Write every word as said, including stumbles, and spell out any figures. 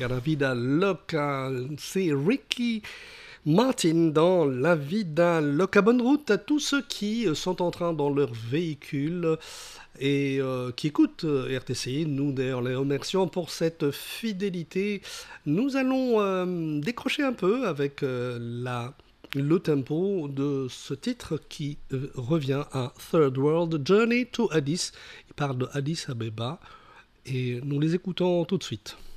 musica, la vida loca. C'est Ricky Martin dans La vida loca. Bonne route à tous ceux qui sont en train dans leur véhicule et euh, qui écoutent euh, R T C. Nous d'ailleurs les remercions pour cette fidélité. Nous allons euh, décrocher un peu avec euh, la, le tempo de ce titre qui euh, revient à Third World, Journey to Addis. Il parle de Addis Abeba et nous les écoutons tout de suite.